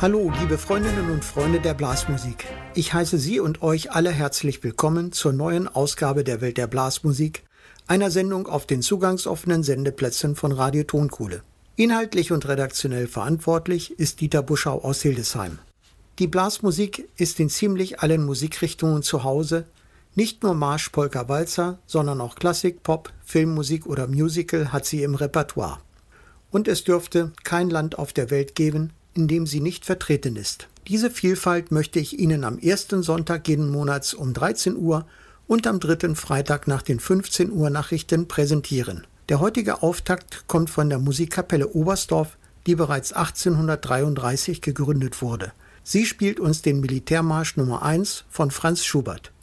Hallo, liebe Freundinnen und Freunde der Blasmusik. Ich heiße Sie und euch alle herzlich willkommen zur neuen Ausgabe der Welt der Blasmusik, einer Sendung auf den zugangsoffenen Sendeplätzen von Radio Tonkuhle. Inhaltlich und redaktionell verantwortlich ist Dieter Buschau aus Hildesheim. Die Blasmusik ist in ziemlich allen Musikrichtungen zu Hause. Nicht nur Marsch, Polka, Walzer, sondern auch Klassik, Pop, Filmmusik oder Musical hat sie im Repertoire. Und es dürfte kein Land auf der Welt geben, in dem sie nicht vertreten ist. Diese Vielfalt möchte ich Ihnen am ersten Sonntag jeden Monats um 13 Uhr und am dritten Freitag nach den 15 Uhr Nachrichten präsentieren. Der heutige Auftakt kommt von der Musikkapelle Oberstdorf, die bereits 1833 gegründet wurde. Sie spielt uns den Militärmarsch Nummer 1 von Franz Schubert.